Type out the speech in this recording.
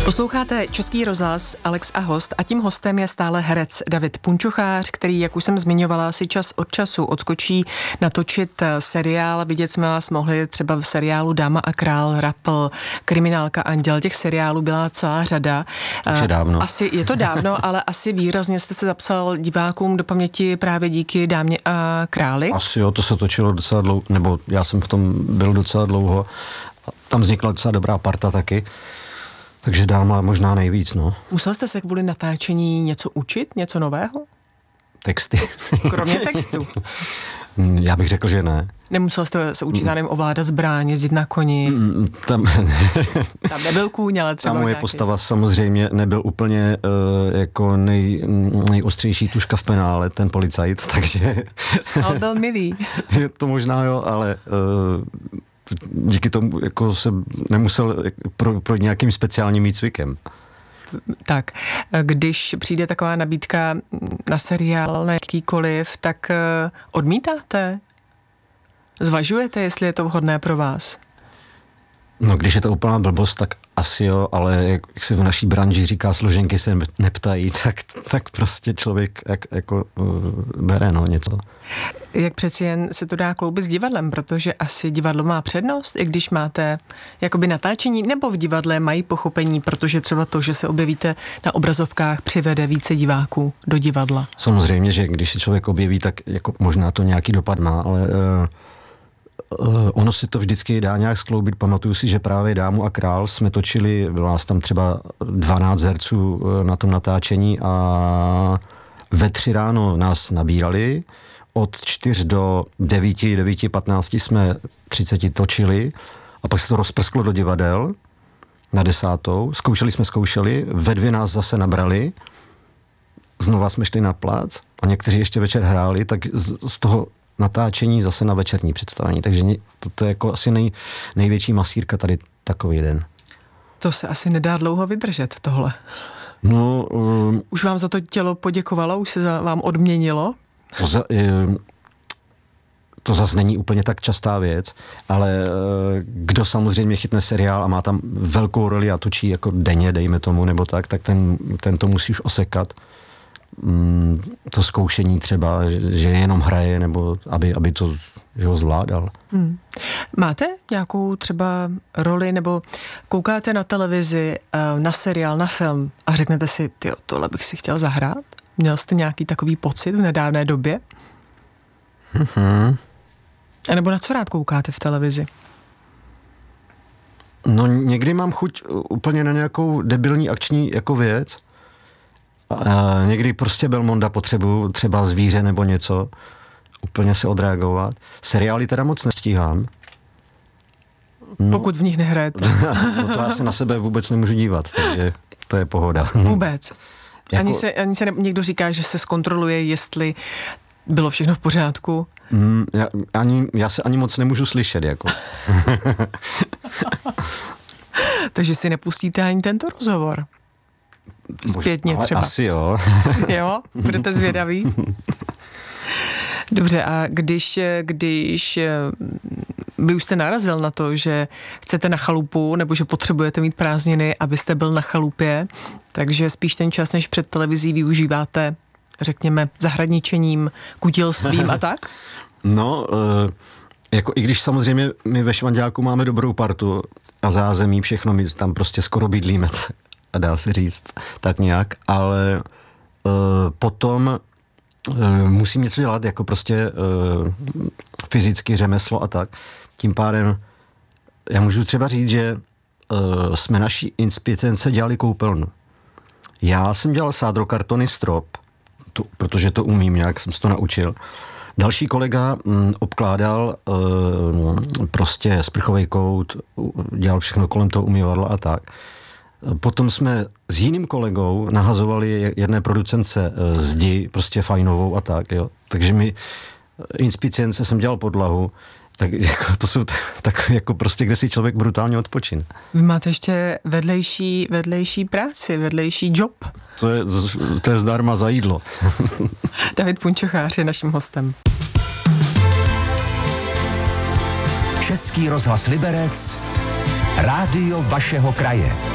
Posloucháte Český rozhlas, Alex a host, a tím hostem je stále herec David Punčochář, který, jak už jsem zmiňovala, si čas od času odskočí natočit seriál. Vidět jsme vás mohli třeba v seriálu Dáma a král, Rapl, Kriminálka, Anděl. Těch seriálů byla celá řada. Už je dávno. Je to dávno, ale asi výrazně jste se zapsal divákům do paměti právě díky Dámě a králi. Asi jo, to se točilo docela dlouho, nebo já jsem v tom byl docela dlouho. Tam vznikla docela dobrá parta taky. Takže Dáma možná nejvíc, no. Musel jste se kvůli natáčení něco učit, něco nového? Texty. Kromě textu. Já bych řekl, že ne. Nemusel jste se učit, já nevím, ovládat zbraň, jezdit na koni. Tam nebyl kůň, ale třeba moje nějaký. Postava samozřejmě nebyl úplně jako nejostřejší tuška v penále, ten policajt, takže... Ale byl milý. To možná jo, ale... díky tomu jako se nemusel projít nějakým speciálním výcvikem. Tak, když přijde taková nabídka na seriál, na jakýkoliv, tak odmítáte? Zvažujete, jestli je to vhodné pro vás? No, když je to úplná blbost, tak asi jo, ale jak se v naší branži říká, složenky se neptají, tak prostě člověk jako bere něco. Jak přeci jen se to dá kloubit s divadlem, protože asi divadlo má přednost, i když máte jakoby natáčení, nebo v divadle mají pochopení, protože třeba to, že se objevíte na obrazovkách, přivede více diváků do divadla. Samozřejmě, že když se člověk objeví, tak jako možná to nějaký dopad má, ale... ono si to vždycky dá nějak skloubit. Pamatuju si, že právě Dámu a král jsme točili, bylo nás tam třeba 12 herců na tom natáčení a ve 3 ráno nás nabírali, od 4 do 9:15 jsme 30 točili a pak se to rozprsklo do divadel na 10. Zkoušeli, ve 2 nás zase nabrali, znova jsme šli na plac a někteří ještě večer hráli, tak z toho natáčení zase na večerní představení. Takže to je jako asi největší masírka tady takový den. To se asi nedá dlouho vydržet, tohle. No... už vám za to tělo poděkovalo? Už se vám odměnilo? To zase není úplně tak častá věc, ale kdo samozřejmě chytne seriál a má tam velkou roli a točí jako denně, dejme tomu, nebo tak ten to musí už osekat. To zkoušení třeba, že jenom hraje, nebo aby to že ho zvládal. Máte nějakou třeba roli, nebo koukáte na televizi, na seriál, na film a řeknete si, tyjo, tohle bych si chtěl zahrát? Měl jste nějaký takový pocit v nedávné době? A nebo na co rád koukáte v televizi? No někdy mám chuť úplně na nějakou debilní akční jako věc. Někdy prostě Belmonda potřebuju, třeba zvíře nebo něco, úplně se odreagovat. Seriály teda moc nestíhám. No, pokud v nich nehrajete. No to já se na sebe vůbec nemůžu dívat, takže to je pohoda. Vůbec. Ani se někdo říká, že se zkontroluje, jestli bylo všechno v pořádku. Já se ani moc nemůžu slyšet, jako. Takže si nepustíte ani tento rozhovor. Zpětně třeba. Asi jo. Jo? Budete zvědaví? Dobře, a když vy už jste narazil na to, že chcete na chalupu, nebo že potřebujete mít prázdniny, abyste byl na chalupě, takže spíš ten čas, než před televizí využíváte, řekněme, zahradničením, kutilstvím a tak? No, jako i když samozřejmě my ve Švanďáku máme dobrou partu a zázemí, všechno, my tam prostě skoro bydlíme, a dá se říct tak nějak, ale potom musím něco dělat, jako prostě fyzicky řemeslo a tak. Tím pádem já můžu třeba říct, že jsme naší inspicence dělali koupelnu. Já jsem dělal sádrokartony strop, protože to umím, nějak jsem se to naučil. Další kolega obkládal prostě sprchový kout, dělal všechno kolem toho umyvadla a tak. Potom jsme s jiným kolegou nahazovali jedné producence zdi, prostě fajnovou a tak, jo. Takže mi inspicience jsem dělal podlahu, tak jako to jsou tak jako prostě, kde si člověk brutálně odpočine. Vy máte ještě vedlejší práci, vedlejší job. To je zdarma za jídlo. David Punčochář je naším hostem. Český rozhlas Liberec, rádio vašeho kraje.